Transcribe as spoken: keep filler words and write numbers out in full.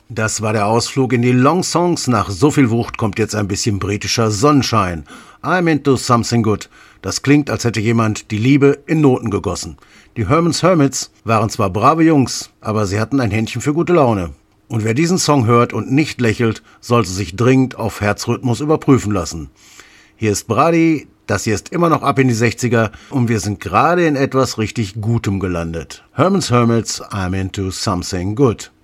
Das war der Ausflug in die Long Songs. Nach so viel Wucht kommt jetzt ein bisschen britischer Sonnenschein. I'm into something good. Das klingt, als hätte jemand die Liebe in Noten gegossen. Die Herman's Hermits waren zwar brave Jungs, aber sie hatten ein Händchen für gute Laune. Und wer diesen Song hört und nicht lächelt, sollte sich dringend auf Herzrhythmus überprüfen lassen. Hier ist Brady, das hier ist immer noch ab in die sechziger und wir sind gerade in etwas richtig Gutem gelandet. Herman's Hermits, I'm into something good.